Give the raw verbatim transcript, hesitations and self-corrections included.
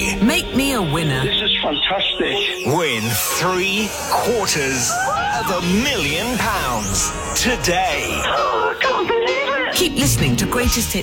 Make me a winner. This is fantastic. Win three quarters of a million pounds today. Oh, I can't believe it. Keep listening to Greatest Hits